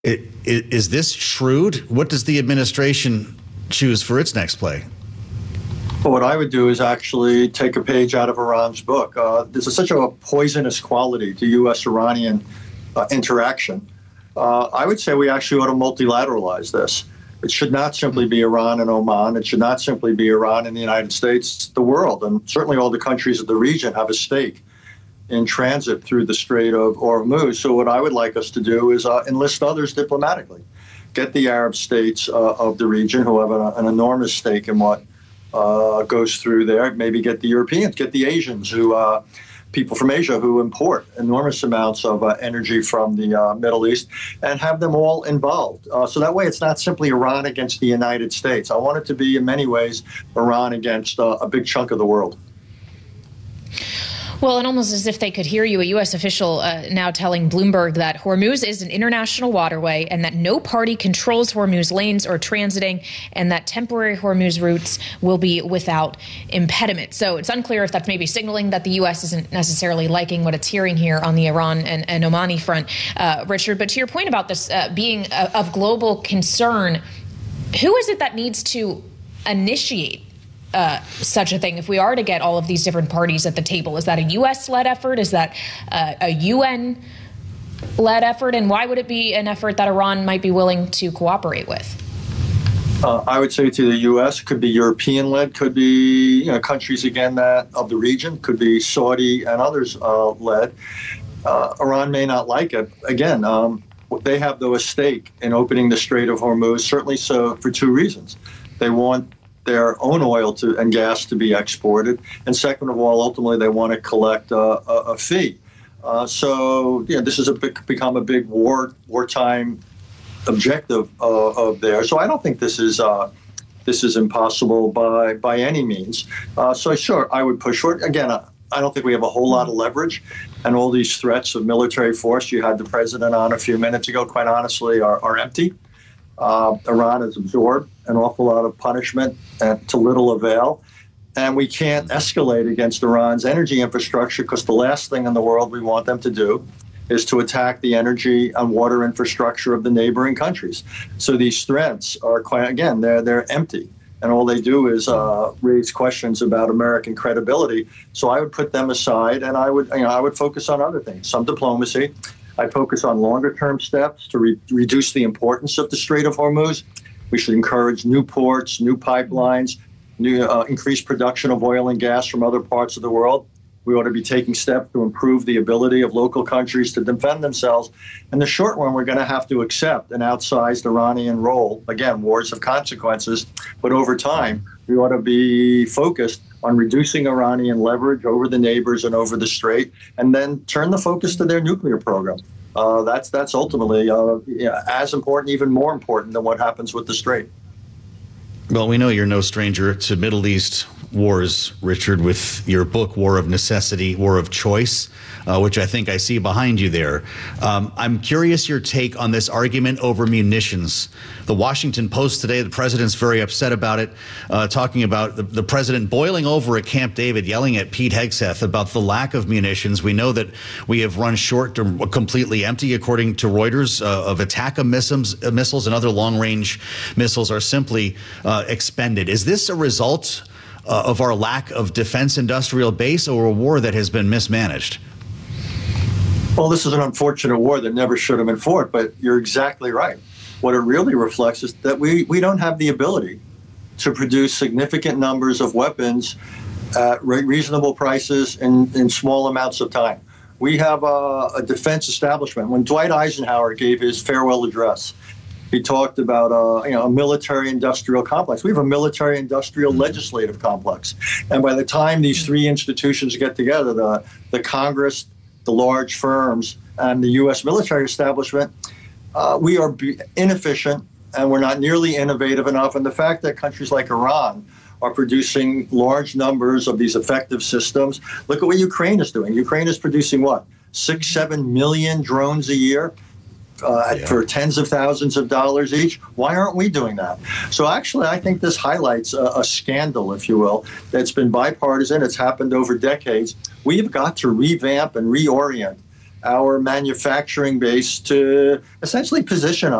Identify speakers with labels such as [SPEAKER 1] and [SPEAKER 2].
[SPEAKER 1] Is this shrewd? What does the administration choose for its next play?
[SPEAKER 2] Well, what I would do is actually take a page out of Iran's book. There's such a poisonous quality to U.S.-Iranian interaction. I would say we actually ought to multilateralize this. It should not simply be Iran and Oman. It should not simply be Iran and the United States. The world, and certainly all the countries of the region, have a stake in transit through the Strait of Hormuz. So what I would like us to do is enlist others diplomatically. Get the Arab states of the region, who have an enormous stake in what goes through there. Maybe get the Europeans, get the Asians, people from Asia who import enormous amounts of energy from the Middle East, and have them all involved. So that way it's not simply Iran against the United States. I want it to be, in many ways, Iran against a big chunk of the world.
[SPEAKER 3] Well, and almost as if they could hear you, a U.S. official now telling Bloomberg that Hormuz is an international waterway and that no party controls Hormuz lanes or transiting, and that temporary Hormuz routes will be without impediment. So it's unclear if that's maybe signaling that the U.S. isn't necessarily liking what it's hearing here on the Iran and Omani front, Richard. But to your point about this being of global concern, who is it that needs to initiate such a thing? If we are to get all of these different parties at the table, is that a U.S.-led effort? Is that a UN-led effort? And why would it be an effort that Iran might be willing to cooperate with?
[SPEAKER 2] I would say to the U.S., could be European-led, could be countries, again, that of the region, could be Saudi and others led. Iran may not like it. Again, they have, though, a stake in opening the Strait of Hormuz, certainly so for two reasons. They want their own oil and gas to be exported, and second of all, ultimately, they want to collect a fee. So this has become a big wartime objective of theirs. So I don't think this is impossible by any means. So sure, I would push for it. Again, I don't think we have a whole lot of leverage, and all these threats of military force you had the president on a few minutes ago, quite honestly, are empty. Iran has absorbed an awful lot of punishment to little avail. And we can't escalate against Iran's energy infrastructure, because the last thing in the world we want them to do is to attack the energy and water infrastructure of the neighboring countries. So these threats are they're empty. And all they do is raise questions about American credibility. So I would put them aside, and I would focus on other things, some diplomacy. I'd focus on longer-term steps to reduce the importance of the Strait of Hormuz. We should encourage new ports, new pipelines, increased production of oil and gas from other parts of the world. We ought to be taking steps to improve the ability of local countries to defend themselves. In the short run, we're going to have to accept an outsized Iranian role. Again, wars have consequences. But over time, we ought to be focused on reducing Iranian leverage over the neighbors and over the Strait, and then turn the focus to their nuclear program. That's ultimately as important, even more important than what happens with the Strait.
[SPEAKER 1] Well, we know you're no stranger to Middle East wars, Richard, with your book, War of Necessity, War of Choice, which I think I see behind you there. I'm curious your take on this argument over munitions. The Washington Post today, the president's very upset about it, talking about the president boiling over at Camp David, yelling at Pete Hegseth about the lack of munitions. We know that we have run short to completely empty, according to Reuters, of ATACMS missiles and other long-range missiles are simply expended. Is this a result of our lack of defense industrial base, or a war that has been mismanaged?
[SPEAKER 2] Well, this is an unfortunate war that never should have been fought, but you're exactly right. What it really reflects is that we don't have the ability to produce significant numbers of weapons at reasonable prices in small amounts of time. We have a defense establishment. When Dwight Eisenhower gave his farewell address, he talked about a military-industrial complex. We have a military-industrial legislative complex. And by the time these three institutions get together, the Congress, the large firms, and the U.S. military establishment, we are inefficient, and we're not nearly innovative enough. And the fact that countries like Iran are producing large numbers of these effective systems. Look at what Ukraine is doing. Ukraine is producing what? 6-7 million drones a year? For tens of thousands of dollars each. Why aren't we doing that? So actually, I think this highlights a scandal, if you will, that's been bipartisan. It's happened over decades. We've got to revamp and reorient our manufacturing base to essentially position